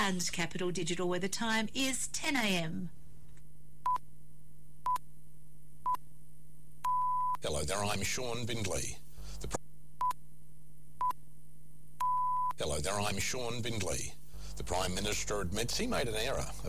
and Capital Digital, where the time is 10 a.m. Hello there, I'm Sean Bindley. Hello there, I'm Sean Bindley. The Prime Minister admits he made an error